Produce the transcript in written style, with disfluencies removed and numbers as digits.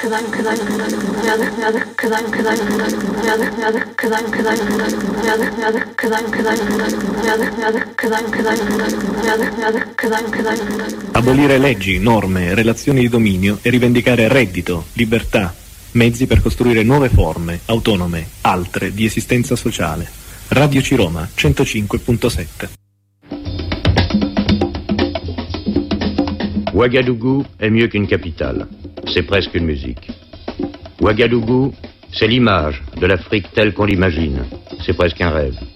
Abolire leggi, norme, relazioni di dominio e rivendicare reddito, libertà, mezzi per costruire nuove forme, autonome, altre, di esistenza sociale. Radio Ciroma 105.7. Ouagadougou est mieux qu'une capitale, c'est presque une musique. Ouagadougou, c'est l'image de l'Afrique telle qu'on l'imagine, c'est presque un rêve.